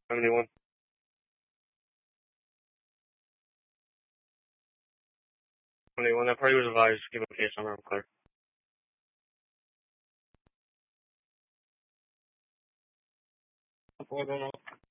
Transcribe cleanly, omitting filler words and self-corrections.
71. 21. That party was advised. Give a case number. I'm clear. I don't know.